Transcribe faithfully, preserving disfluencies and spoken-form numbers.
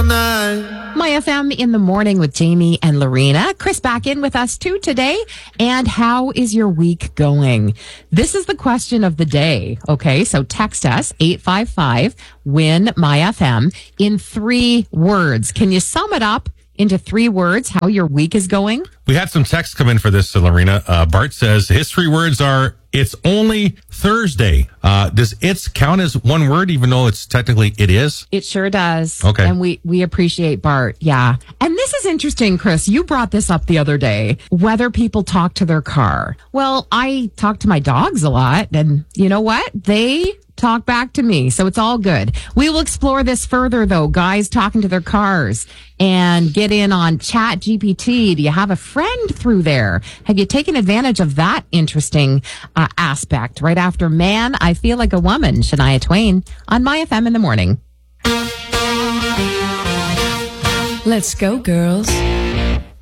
night. My F M in the morning with Jamie and Lorena. Chris back in with us too today. And how is your week going? This is the question of the day. Okay, so text us eight five five win my F M in three words. Can you sum it up into three words how your week is going? We had some texts come in for this, Lorena. Uh, Bart says his three words are, it's only Thursday. Uh, does it's count as one word, even though it's technically it is? It sure does. Okay. And we, we appreciate Bart. Yeah. And this is interesting, Chris. You brought this up the other day, whether people talk to their car. Well, I talk to my dogs a lot, and you know what? They talk back to me. So it's all good. We will explore this further, though. Guys talking to their cars, and get in on Chat G P T. Do you have a friend through there? Have you taken advantage of that interesting uh, aspect? Right after Man, I Feel Like a Woman, Shania Twain on My F M in the morning. Let's go, girls.